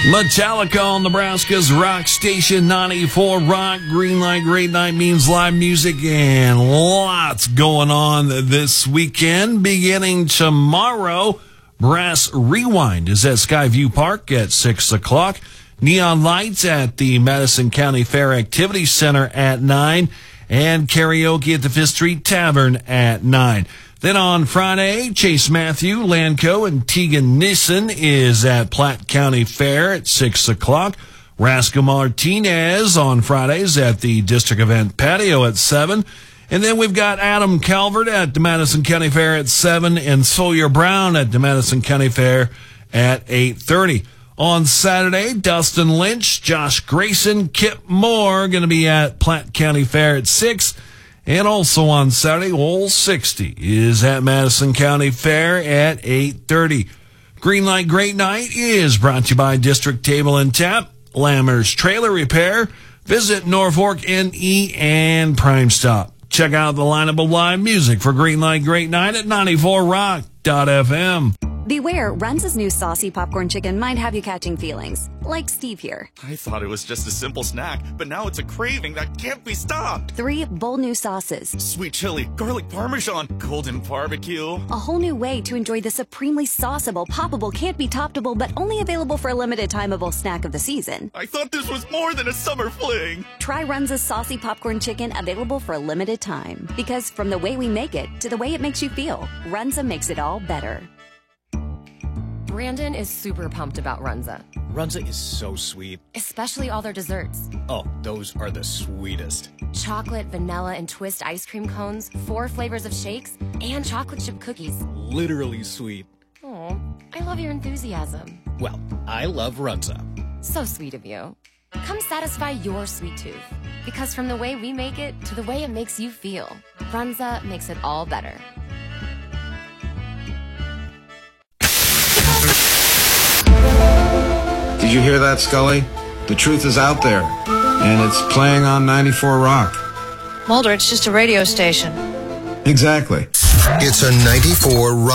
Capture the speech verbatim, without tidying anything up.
Metallica on Nebraska's rock station ninety-four Rock. Green Light Great Night means live music and lots going on this weekend. Beginning tomorrow, Brass Rewind is at Skyview Park at six o'clock. Neon Lights at the Madison County Fair Activity Center at nine. And karaoke at the Fifth Street Tavern at nine. Then on Friday, Chase Matthew, Lanco, and Tegan Nissen is at Platte County Fair at six o'clock. Rascal Martinez on Fridays at the District Event Patio at seven. And then we've got Adam Calvert at the Madison County Fair at seven and Sawyer Brown at the Madison County Fair at eight thirty. On Saturday, Dustin Lynch, Josh Grayson, Kip Moore going to be at Platte County Fair at six. And also on Saturday, Hole sixty is at Madison County Fair at eight thirty. Green Light Great Night is brought to you by District Table and Tap, Lammer's Trailer Repair. Visit Norfolk N E and Prime Stop. Check out the lineup of live music for Green Light Great Night at ninety-four rock dot f m. Beware, Runza's new saucy popcorn chicken might have you catching feelings, like Steve here. I thought it was just a simple snack, but now it's a craving that can't be stopped. Three bold new sauces. Sweet chili, garlic parmesan, golden barbecue. A whole new way to enjoy the supremely sauceable, poppable, can't be toppable, but only available for a limited timeable snack of the season. I thought this was more than a summer fling. Try Runza's saucy popcorn chicken, available for a limited time. Because from the way we make it to the way it makes you feel, Runza makes it all better. Brandon is super pumped about Runza. Runza is so sweet. Especially all their desserts. Oh, those are the sweetest. Chocolate, vanilla, and twist ice cream cones, four flavors of shakes, and chocolate chip cookies. Literally sweet. Oh, I love your enthusiasm. Well, I love Runza. So sweet of you. Come satisfy your sweet tooth. Because from the way we make it to the way it makes you feel, Runza makes it all better. Did you hear that, Scully? The truth is out there, and it's playing on ninety-four Rock. Mulder, it's just a radio station. Exactly. It's a ninety-four Rock.